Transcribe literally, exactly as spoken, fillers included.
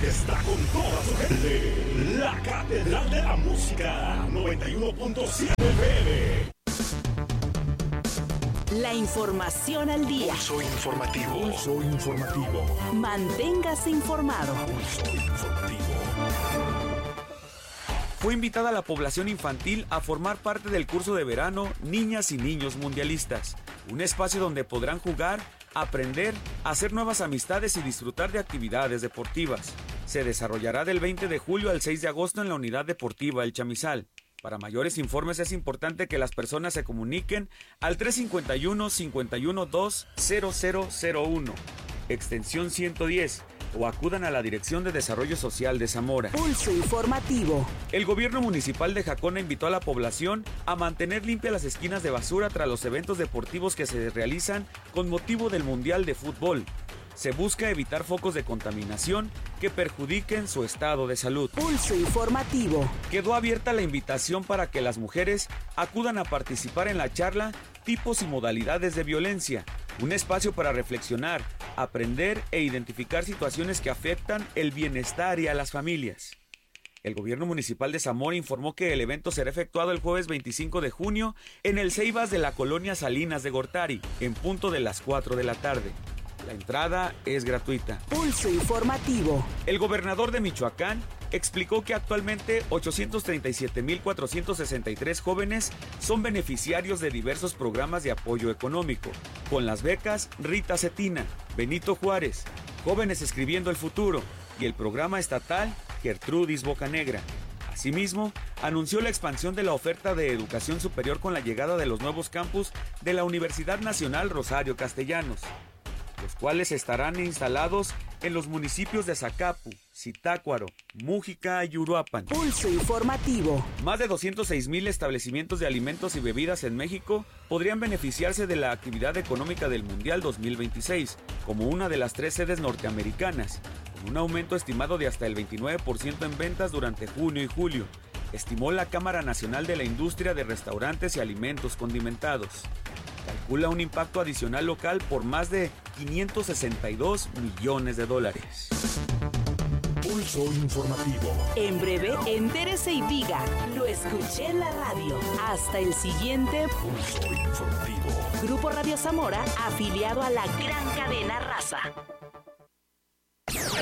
que está con toda su gente. La Catedral de la Música, noventa y uno punto siete F M. La información al día. Pulso informativo. Pulso informativo. Manténgase informado. Pulso informativo. Fue invitada la población infantil a formar parte del curso de verano Niñas y Niños Mundialistas, un espacio donde podrán jugar, aprender, hacer nuevas amistades y disfrutar de actividades deportivas. Se desarrollará del veinte de julio al seis de agosto en la Unidad Deportiva El Chamizal. Para mayores informes es importante que las personas se comuniquen al tres cinco uno, cinco uno dos, cero cero cero uno, extensión ciento diez, o acudan a la Dirección de Desarrollo Social de Zamora. Pulso informativo. El gobierno municipal de Jacona invitó a la población a mantener limpias las esquinas de basura tras los eventos deportivos que se realizan con motivo del Mundial de Fútbol. Se busca evitar focos de contaminación que perjudiquen su estado de salud. Pulso informativo. Quedó abierta la invitación para que las mujeres acudan a participar en la charla Tipos y modalidades de violencia, un espacio para reflexionar, aprender e identificar situaciones que afectan el bienestar y a las familias. El gobierno municipal de Zamora informó que el evento será efectuado el jueves veinticinco de junio en el Ceibas de la colonia Salinas de Gortari, en punto de las cuatro de la tarde. La entrada es gratuita. Pulso informativo. El gobernador de Michoacán explicó que actualmente ochocientos treinta y siete mil cuatrocientos sesenta y tres jóvenes son beneficiarios de diversos programas de apoyo económico, con las becas Rita Cetina, Benito Juárez, Jóvenes Escribiendo el Futuro y el programa estatal Gertrudis Bocanegra. Asimismo, anunció la expansión de la oferta de educación superior con la llegada de los nuevos campus de la Universidad Nacional Rosario Castellanos, los cuales estarán instalados en los municipios de Zacapu, Zitácuaro, Mújica y Uruapan. Pulso informativo. Más de doscientos seis mil establecimientos de alimentos y bebidas en México podrían beneficiarse de la actividad económica del Mundial dos mil veintiséis, como una de las tres sedes norteamericanas, con un aumento estimado de hasta el veintinueve por ciento en ventas durante junio y julio, estimó la Cámara Nacional de la Industria de Restaurantes y Alimentos Condimentados. Calcula un impacto adicional local por más de quinientos sesenta y dos millones de dólares. Pulso informativo. En breve, entérese y diga, lo escuché en la radio. Hasta el siguiente Pulso informativo. Grupo Radio Zamora, afiliado a la gran cadena Raza.